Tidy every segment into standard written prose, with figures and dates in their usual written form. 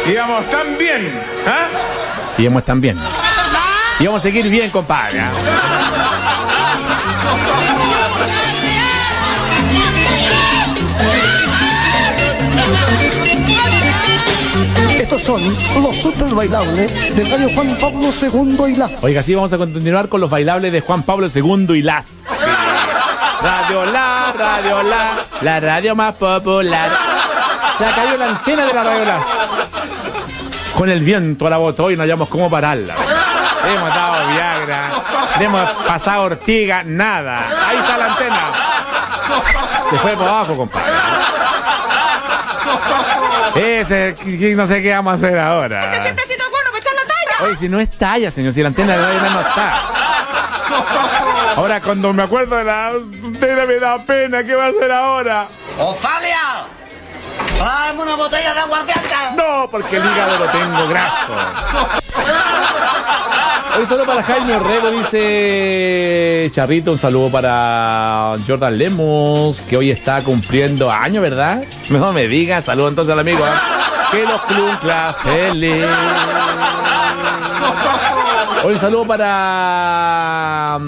Íbamos tan bien, ¿ah? Íbamos tan bien. Y vamos a seguir bien, compadre. Estos son los super bailables del radio Juan Pablo II y Las. Oiga, sí, vamos a continuar con los bailables de Juan Pablo II y Las. Radio la radio más popular. Se ha caído la antena de la Radio Las. Con el viento a la botó y no hallamos cómo pararla. Hemos dado Viagra, le hemos pasado ortiga, nada. Ahí está la antena. Se fue por abajo, compadre. No sé qué vamos a hacer ahora. Este siempre ha sido bueno para echar la talla. Oye, si no es talla, señor, si la antena de Radio Las no está. Ahora cuando me acuerdo de la antena me da pena. ¿Qué va a hacer ahora? ¡Ofalia! ¡Tráeme una botella de aguardiente! No, porque el hígado lo tengo graso. Hoy solo para Jaime Orrego, dice Charrito. Un saludo para Jordan Lemos, que hoy está cumpliendo años, ¿verdad? No me diga. Saludo entonces al amigo, ¿eh? Que los clunclas feliz. Hoy un saludo para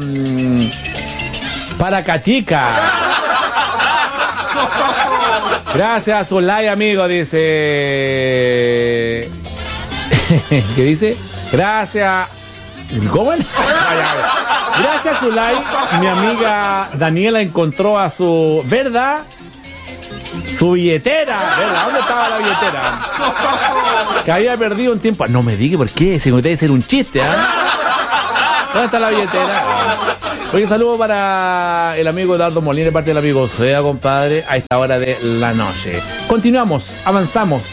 Cachica. Gracias, Zulay, amigo, dice. ¿Qué dice? Gracias. ¿Cómo? Gracias, Zulay. Mi amiga Daniela encontró a su. ¿Verdad? Su billetera. ¿Verdad? ¿Dónde estaba la billetera? Que había perdido un tiempo. No me diga por qué. Se me debe ser un chiste, ¿eh? ¿Dónde está la billetera? Oye, saludo para el amigo Eduardo Molina, de parte del amigo Sea, compadre, a esta hora de la noche. Continuamos, avanzamos.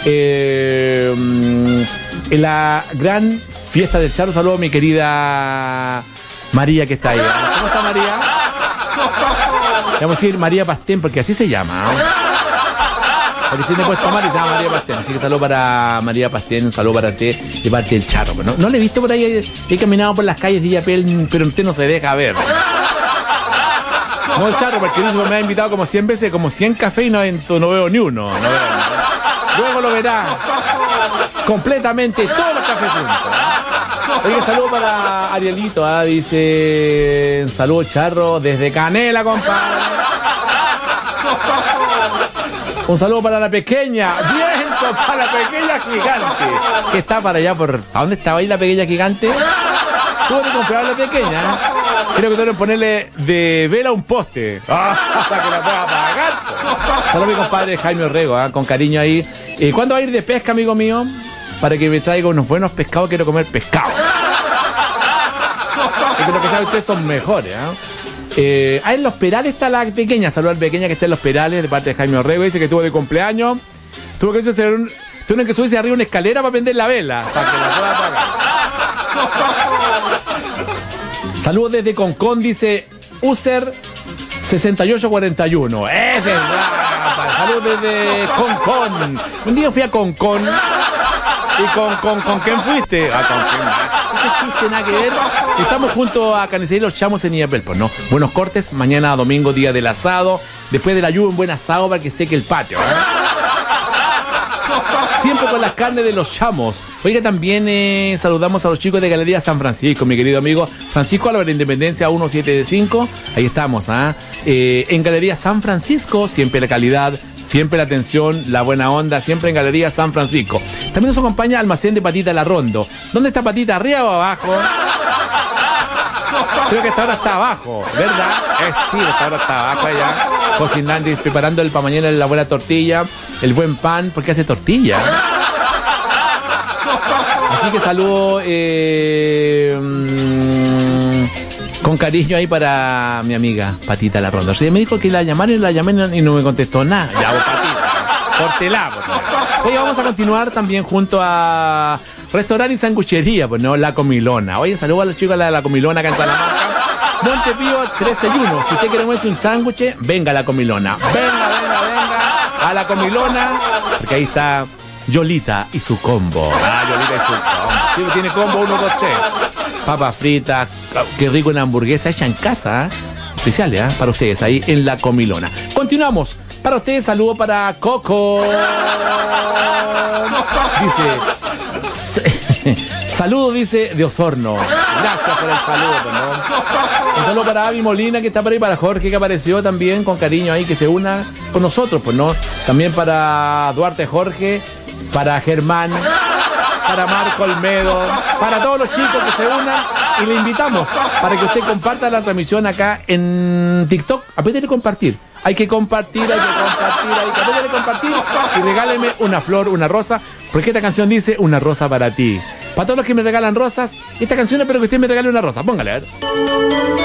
En la gran fiesta del Charro, saludo a mi querida María, que está ahí. ¿Cómo está María? Vamos a decir María Pastén, porque así se llama. Porque si me puedes tomar y se llama María Pastén. Así que saludo para María Pastén, un saludo para usted de parte del Charro. No le he visto por ahí, he caminado por las calles de Illapel, pero usted no se deja ver. No el Charro, porque el último me ha invitado como 100 veces, como 100 cafés y no veo ni uno. No veo. Luego lo verá completamente todos los cafés juntos. Oye, saludo para Arielito, dice, saludo Charro desde Canela, compadre. Un saludo para la pequeña, bien, para la pequeña gigante, que está para allá por... ¿A dónde estaba ahí la pequeña gigante? Tuve que comprar la pequeña, ¿eh? Creo que tengo que ponerle de vela un poste, hasta que la pueda apagar. Saludo a mi compadre Jaime Orrego, con cariño ahí. ¿Cuándo va a ir de pesca, amigo mío? Para que me traiga unos buenos pescados, quiero comer pescado. Y creo que sabe ustedes son mejores, en Los Perales está la pequeña. Saludos al pequeña que está en Los Perales, de parte de Jaime Orrego. Dice que estuvo de cumpleaños. Tuvo que subirse arriba una escalera para prender la vela, para que la pueda apagar. Saludos desde Concón, dice User 6841. Es verdad. Saludos desde Concón. Un día fui a Concón. ¿Y con quién fuiste? ¿Con quién? Ese chiste nada que ver. Estamos junto a Carnicería Los Chamos en Illapel, pues, ¿no? Buenos cortes, mañana domingo, día del asado. Después de la lluvia, un buen asado para que seque el patio, Siempre con las carnes de Los Chamos. Oiga, también saludamos a los chicos de Galería San Francisco, mi querido amigo Francisco Álvarez, Independencia 175. Ahí estamos, en Galería San Francisco, siempre la calidad, siempre la atención, la buena onda, siempre en Galería San Francisco. También nos acompaña Almacén de Patita La Rondo. ¿Dónde está Patita? ¿Arriba o abajo? Creo que esta hora está abajo, ¿verdad? Sí, esta hora está abajo allá, cocinando y preparando el para mañana la buena tortilla, el buen pan, porque hace tortilla. Así que saludo con cariño ahí para mi amiga Patita La Ronda. O sea, me dijo que la llamaron y no me contestó nada. Ya, Patita, córtela. Oye, vamos a continuar también junto a restaurante y sanguchería, pues no, La Comilona. Oye, saludos a los chicos de La Comilona acá en Salamanca. Montepío 13-1. Si usted quiere comerse un sándwich, venga a La Comilona. Venga a La Comilona, porque ahí está Yolita y su combo. Yolita y su combo. Sí, tiene combo 1, 2, 3. Papas fritas, qué rico una hamburguesa hecha en casa, especiales, para ustedes ahí en La Comilona. Continuamos. Para ustedes, saludo para Coco. Dice, saludo, dice, de Osorno. Gracias por el saludo, ¿no? Un saludo para Avi Molina, que está por ahí, para Jorge, que apareció también con cariño ahí, que se una con nosotros, pues, ¿no? También para Duarte Jorge, para Germán, para Marco Olmedo, para todos los chicos que se unan, y le invitamos para que usted comparta la transmisión acá en TikTok. Apriétele compartir. Hay que compartir, apriétele compartir y regáleme una flor, una rosa, porque esta canción dice una rosa para ti. Para todos los que me regalan rosas, esta canción espero que usted me regale una rosa. Póngale, a ver.